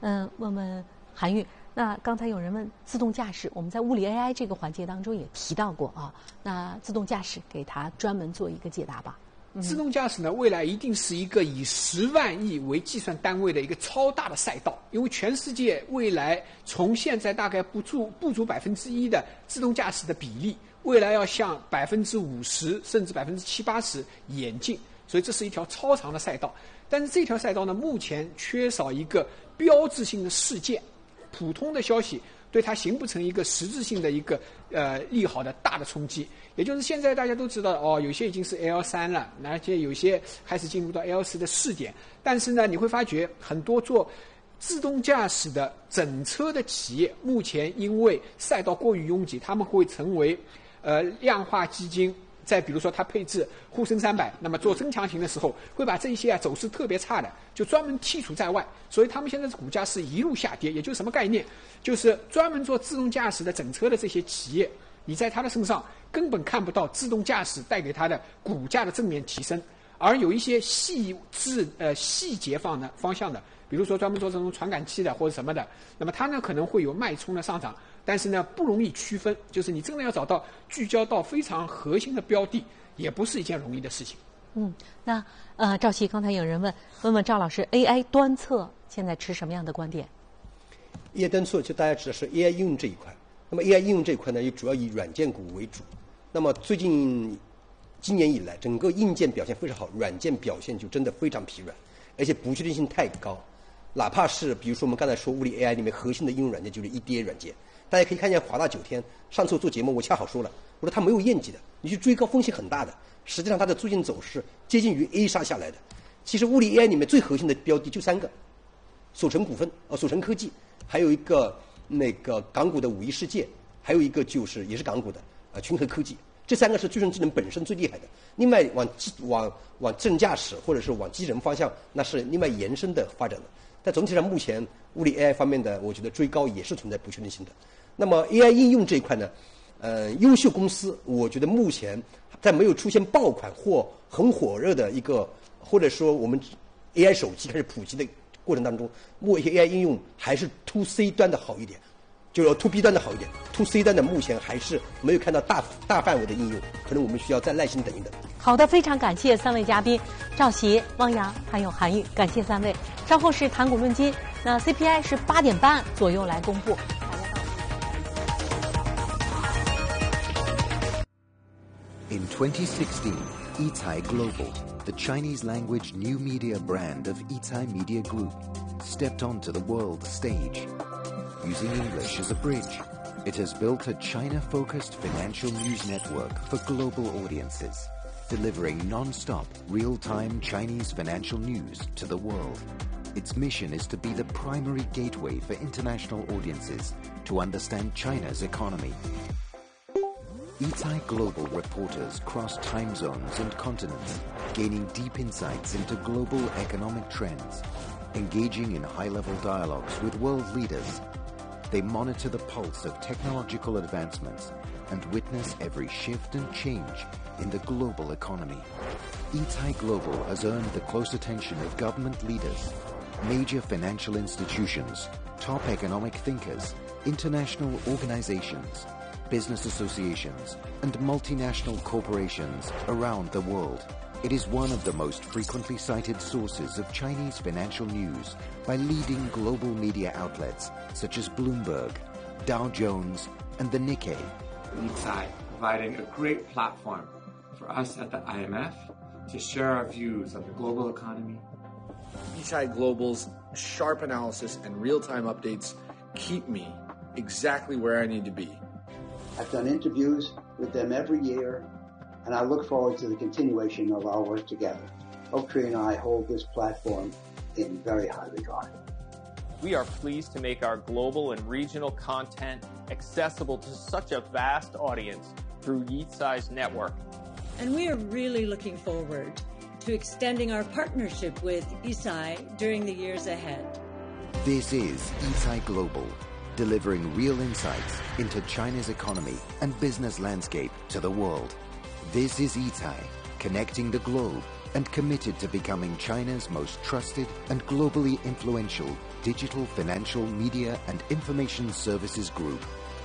问问韩愈。那刚才有人问自动驾驶，我们在物理 AI 这个环节当中也提到过啊。那自动驾驶给它专门做一个解答吧。 自动驾驶呢，未来一定是一个以10万亿为计算单位的一个超大的赛道，因为全世界未来从现在大概不足1%的自动驾驶的比例，未来要向50%甚至70%、80%演进，所以这是一条超长的赛道。但是这条赛道呢，目前缺少一个标志性的事件，普通的消息对它形不成一个实质性的一个利好的大的冲击。也就是现在大家都知道有些已经是 L3 了，而且有些开始进入到 L4 的试点。但是呢，你会发觉很多做自动驾驶的整车的企业，目前因为赛道过于拥挤，他们会成为量化基金。再比如说，它配置沪深300，那么做增强型的时候，会把这些走势特别差的就专门剔除在外，所以他们现在的股价是一路下跌。也就是什么概念？就是专门做自动驾驶的整车的这些企业，你在它的身上根本看不到自动驾驶带给它的股价的正面提升，而有一些细节方向的，比如说专门做这种传感器的或者什么的，那么它呢可能会有脉冲的上涨。但是呢，不容易区分，就是你真的要找到聚焦到非常核心的标的，也不是一件容易的事情。 那赵琦，刚才有人问赵老师 ，AI 端侧现在持什么样的观点 ？AI 端侧就大家指的是 AI 应用这一块。那么 AI 应用这一块呢，也主要以软件股为主。那么今年以来，整个硬件表现非常好，软件表现就真的非常疲软，而且不确定性太高。哪怕是比如说我们刚才说物理 AI 里面核心的应用软件就是 EDA 软件。大家可以看见华大9天，上次我做节目我恰好说了，我说它没有业绩的，你去追高风险很大的。实际上它的最近走势接近于 A 杀下来的。其实物理 AI 里面最核心的标的就3个，索成股份、索成科技，还有一个那个港股的5亿世界，还有一个就是也是港股的群和科技。这3个是最终智能本身最厉害的。另外往智能驾驶或者是往机器人方向，那是另外延伸的发展的。但总体上目前物理 AI 方面的，我觉得追高也是存在不确定性的。那么 AI 应用这一块呢，优秀公司，我觉得目前在没有出现爆款或很火热的一个，或者说我们 AI 手机开始普及的过程当中，AI 应用还是 To C 端的好一点，就是 To B 端的好一点。To C 端的目前还是没有看到大范围的应用，可能我们需要再耐心等一等。 好的，非常感谢3位嘉宾赵琦、汪洋还有韩愈，感谢3位。稍后是谈股论金，那 CPI 是8点半左右来公布。 In 2016, Yitai Global, the Chinese-language new media brand of Yitai Media Group, stepped onto the world stage. Using English as a bridge, it has built a China-focused financial news network for global audiences, delivering non-stop, real-time Chinese financial news to the world. Its mission is to be the primary gateway for international audiences to understand China's economy. Yitai Global reporters cross time zones and continents, gaining deep insights into global economic trends, engaging in high-level dialogues with world leaders. They monitor the pulse of technological advancements and witness every shift and change in the global economy. Yitai Global has earned the close attention of government leaders, major financial institutions, top economic thinkers, international organizations, business associations, and multinational corporations around the world. It is one of the most frequently cited sources of Chinese financial news by leading global media outlets such as Bloomberg, Dow Jones, and the Nikkei. Yitai providing a great platform for us at the IMF to share our views on the global economy. Yitai Global's sharp analysis and real-time updates keep me exactly where I need to be. I've done interviews with them every year, and I look forward to the continuation of our work together. Oaktree and I hold this platform in very high regard. We are pleased to make our global and regional content accessible to such a vast audience through Yitai's network. And we are really looking forward to extending our partnership with Yitai during the years ahead. This is Yitai Global, delivering real insights into China's economy and business landscape to the world. This is Yitai, connecting the globe and committed to becoming China's most trusted and globally influential digital financial media and information services group.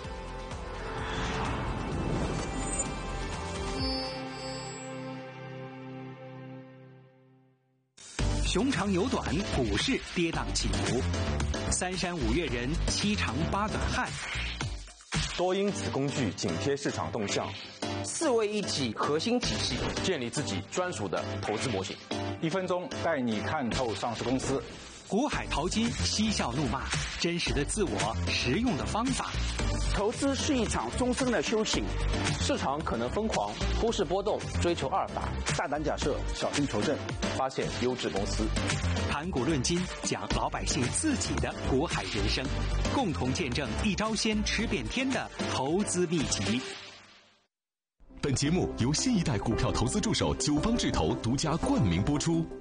熊长牛短，股市跌宕起伏；三山五岳人，七长八短汉。 多因子工具紧贴市场动向 ，4位一体核心体系， 建立自己专属的投资模型。 1分钟带你看透上市公司。 股海淘金，嬉笑怒骂，真实的自我，实用的方法。 投资是一场终身的修行， 市场可能疯狂，忽视波动，追求阿尔法， 大胆假设，小心求证， 发现优质公司。 谈股论金，讲老百姓自己的股海人生，共同见证一招鲜吃遍天的投资秘籍。 本节目由新一代股票投资助手九方智投独家冠名播出。